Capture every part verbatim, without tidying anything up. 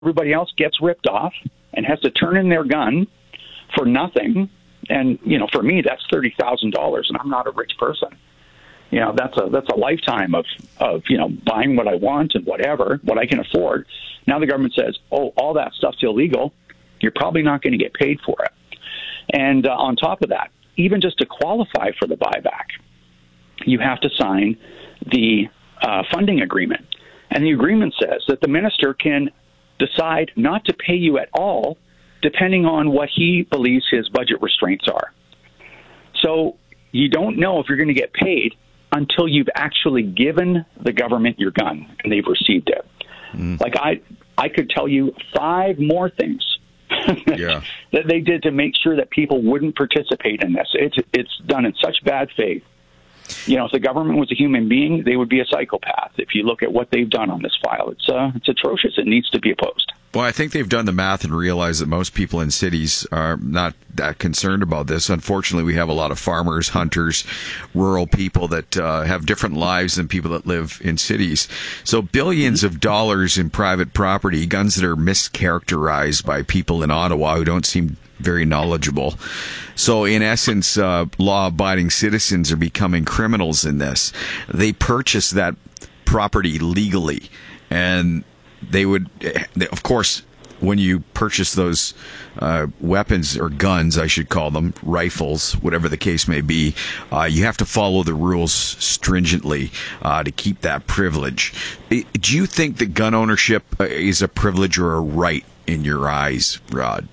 everybody else gets ripped off and has to turn in their gun for nothing. And, you know, for me, that's thirty thousand dollars, and I'm not a rich person. You know, that's a that's a lifetime of, of, you know, buying what I want and whatever, what I can afford. Now the government says, oh, all that stuff's illegal. You're probably not going to get paid for it. And uh, on top of that, even just to qualify for the buyback, you have to sign the uh, funding agreement. And the agreement says that the minister can decide not to pay you at all, depending on what he believes his budget restraints are. So you don't know if you're going to get paid until you've actually given the government your gun and they've received it. Mm. Like I, I could tell you five more things yeah. that they did to make sure that people wouldn't participate in this. It's it's done in such bad faith. You know, if the government was a human being, they would be a psychopath. If you look at what they've done on this file, it's uh, it's atrocious. It needs to be opposed. Well, I think they've done the math and realized that most people in cities are not that concerned about this. Unfortunately, we have a lot of farmers, hunters, rural people that uh, have different lives than people that live in cities. So billions of dollars in private property, guns that are mischaracterized by people in Ottawa who don't seem very knowledgeable. So in essence, uh, law-abiding citizens are becoming criminals in this. They purchase that property legally, and they would, of course, when you purchase those uh, weapons or guns, I should call them, rifles, whatever the case may be, uh, you have to follow the rules stringently uh, to keep that privilege. Do you think that gun ownership is a privilege or a right in your eyes, Rod?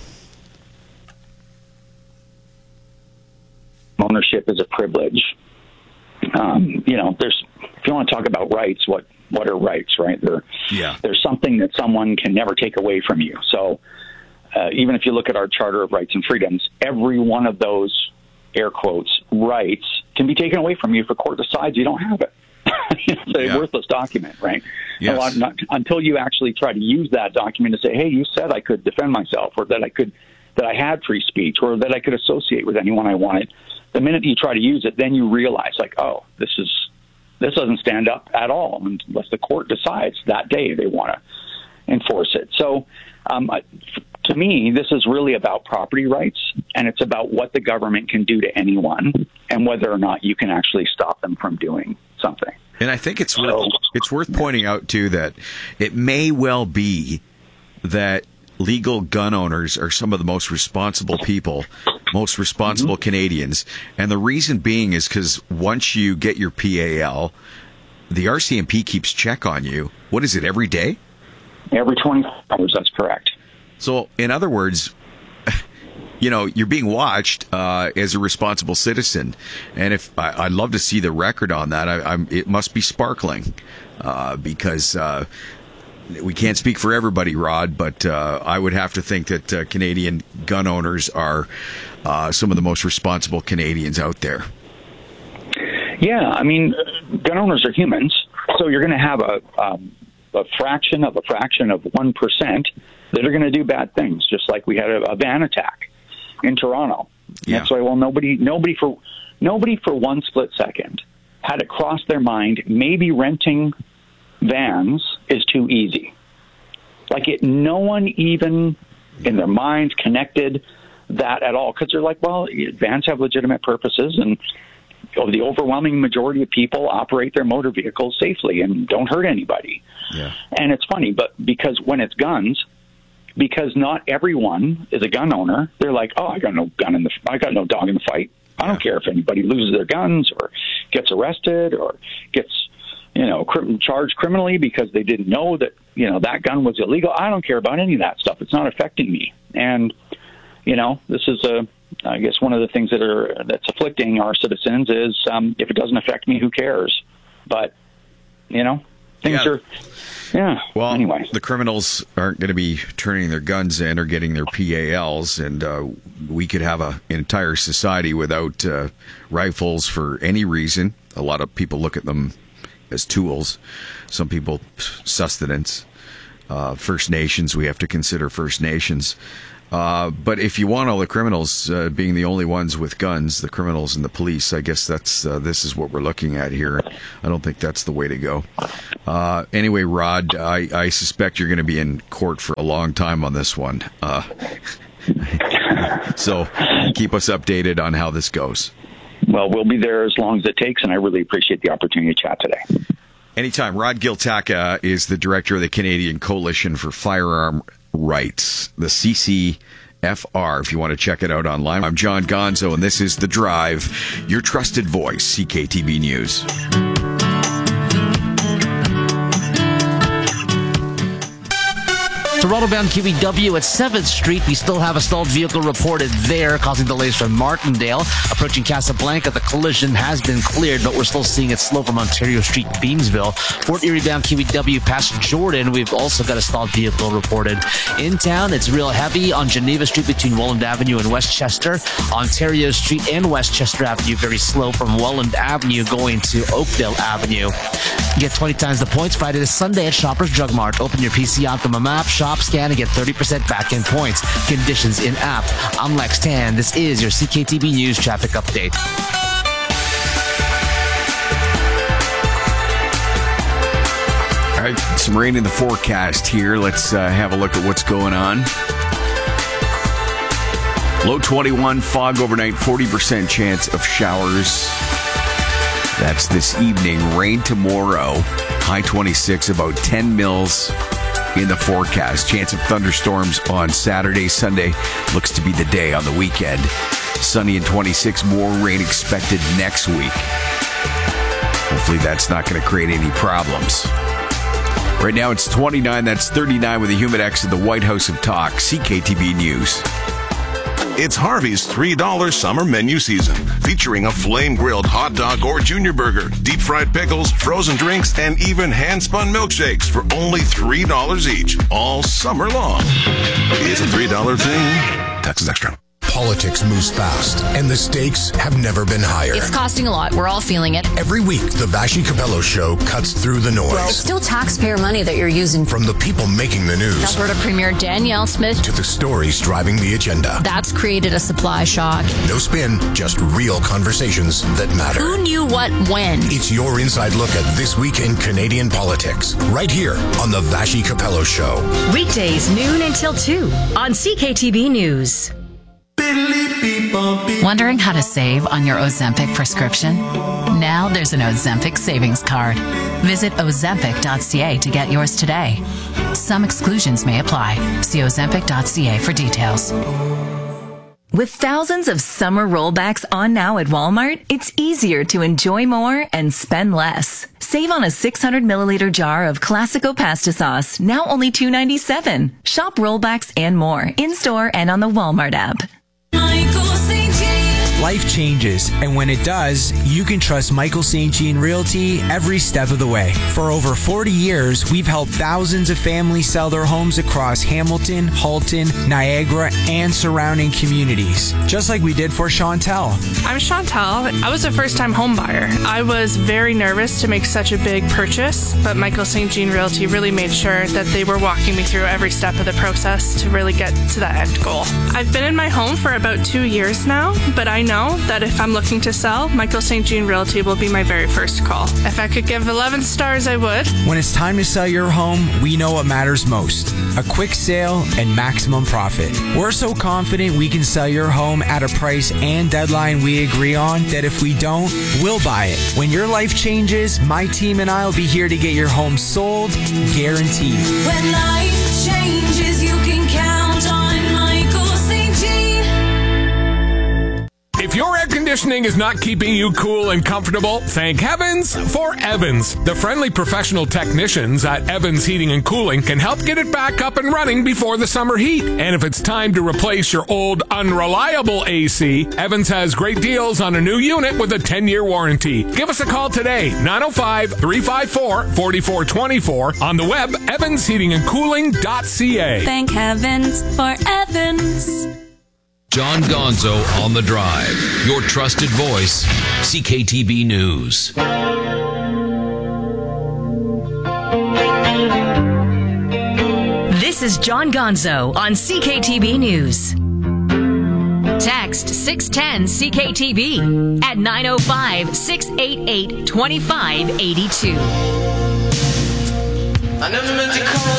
Ownership is a privilege. Um, you know, there's, if you want to talk about rights, what what are rights, right? They're, yeah. There's something that someone can never take away from you. So uh, even if you look at our Charter of Rights and Freedoms, every one of those, air quotes, rights can be taken away from you if a court decides you don't have it. It's a yeah. worthless document, right? Yes. A lot, not, until you actually try to use that document to say, hey, you said I could defend myself, or that I could, that I had free speech, or that I could associate with anyone I wanted. The minute you try to use it, then you realize, like, oh, this is this doesn't stand up at all unless the court decides that day they want to enforce it. So, um, to me, this is really about property rights, and it's about what the government can do to anyone and whether or not you can actually stop them from doing something. And I think it's so, worth, it's worth pointing out, too, that it may well be that legal gun owners are some of the most responsible people, most responsible mm-hmm. Canadians. And the reason being is because once you get your P A L, the R C M P keeps check on you. What is it, every day? Every twenty-four hours, that's correct. So, in other words, you know, you're being watched uh, as a responsible citizen. And if I, I'd love to see the record on that. I, I'm, it must be sparkling uh, because... Uh, we can't speak for everybody, Rod, but uh, I would have to think that uh, Canadian gun owners are uh, some of the most responsible Canadians out there. Yeah, I mean, gun owners are humans, so you're going to have a, um, a fraction of a fraction of one percent that are going to do bad things, just like we had a, a van attack in Toronto. Yeah. That's why, well, nobody, nobody for nobody for one split second had it cross their mind maybe renting vans is too easy. Like it, no one even in their minds connected that at all, because they're like, well, vans have legitimate purposes, and the overwhelming majority of people operate their motor vehicles safely and don't hurt anybody. Yeah. And it's funny, but because when it's guns, because not everyone is a gun owner, they're like, oh, I got no gun in the, I got no dog in the fight. I don't care if anybody loses their guns or gets arrested or gets, you know, charged criminally because they didn't know that, you know, that gun was illegal. I don't care about any of that stuff. It's not affecting me. And, you know, this is a, I guess one of the things that are, that's afflicting our citizens is, um, if it doesn't affect me, who cares? But, you know, things yeah. are, yeah. Well, anyway. The criminals aren't going to be turning their guns in or getting their P A Ls, and uh, we could have a, an entire society without uh, rifles for any reason. A lot of people look at them as tools. Some people, sustenance. Uh, First Nations, we have to consider First Nations. Uh, but if you want all the criminals uh, being the only ones with guns, the criminals and the police, I guess that's uh, this is what we're looking at here. I don't think that's the way to go. Uh, anyway, Rod, I, I suspect you're going to be in court for a long time on this one. Uh, so keep us updated on how this goes. Well, we'll be there as long as it takes, and I really appreciate the opportunity to chat today. Anytime. Rod Giltaca is the director of the Canadian Coalition for Firearm Rights, the C C F R, if you want to check it out online. I'm John Gonzo, and this is The Drive, your trusted voice, C K T B News. Toronto-bound Q E W at seventh Street. We still have a stalled vehicle reported there, causing delays from Martindale. Approaching Casablanca, the collision has been cleared, but we're still seeing it slow from Ontario Street, Beamsville. Fort Erie-bound Q E W past Jordan. We've also got a stalled vehicle reported. In town, it's real heavy on Geneva Street between Welland Avenue and Westchester. Ontario Street and Westchester Avenue, very slow from Welland Avenue going to Oakdale Avenue. Get twenty times the points Friday to Sunday at Shoppers Drug Mart. Open your P C Optimum app, shop, scan, and get thirty percent back-end points. Conditions in app. I'm Lex Tan. This is your C K T B News traffic update. All right, some rain in the forecast here. Let's uh, have a look at what's going on. Low twenty-one, fog overnight, forty percent chance of showers. That's this evening. Rain tomorrow, high twenty-six, about ten mils in the forecast. Chance of thunderstorms on Saturday. Sunday looks to be the day on the weekend. Sunny and twenty-six, more rain expected next week. Hopefully that's not going to create any problems. Right now it's twenty-nine, that's thirty-nine with a Humidex at the White House of Talk. C K T B News. It's Harvey's three dollar summer menu season, featuring a flame-grilled hot dog or junior burger, deep-fried pickles, frozen drinks, and even hand-spun milkshakes for only three dollars each, all summer long. It's a three dollar thing. Taxes extra. Politics moves fast, and the stakes have never been higher. It's costing a lot. We're all feeling it. Every week, the Vashi Capello Show cuts through the noise. Well, it's still taxpayer money that you're using. From the people making the news. Alberta Premier Danielle Smith. To the stories driving the agenda. That's created a supply shock. No spin, just real conversations that matter. Who knew what when? It's your inside look at this week in Canadian politics. Right here on the Vashi Capello Show. Weekdays, noon until two on C K T B News. Wondering how to save on your Ozempic prescription? Now there's an Ozempic savings card. Visit ozempic dot c a to get yours today. Some exclusions may apply. See ozempic dot c a for details. With thousands of summer rollbacks on now at Walmart, it's easier to enjoy more and spend less. Save on a six hundred milliliter jar of Classico pasta sauce, now only two dollars and ninety-seven cents. Shop rollbacks and more in-store and on the Walmart app. Life changes, and when it does, you can trust Michael Saint Jean Realty every step of the way. For over forty years, we've helped thousands of families sell their homes across Hamilton, Halton, Niagara, and surrounding communities, just like we did for Chantel. I'm Chantel. I was a first-time home buyer. I was very nervous to make such a big purchase, but Michael Saint Jean Realty really made sure that they were walking me through every step of the process to really get to that end goal. I've been in my home for about two years now, but I know that if I'm looking to sell, Michael Saint Jean Realty will be my very first call. If I could give eleven stars, I would. When it's time to sell your home, we know what matters most. A quick sale and maximum profit. We're so confident we can sell your home at a price and deadline we agree on that if we don't, we'll buy it. When your life changes, my team and I will be here to get your home sold, guaranteed. When life changes, you can count on Michael Saint Jean. If your air conditioning is not keeping you cool and comfortable, thank heavens for Evans. The friendly professional technicians at Evans Heating and Cooling can help get it back up and running before the summer heat. And if it's time to replace your old unreliable A C, Evans has great deals on a new unit with a ten-year warranty. Give us a call today, nine oh five, three five four, four four two four, on the web, evans heating and cooling dot c a. Thank heavens for Evans. John Gonzo on the Drive, your trusted voice, C K T B News. This is John Gonzo on C K T B News. Text six ten C K T B at nine oh five, six eight eight, two five eight two. I never meant to call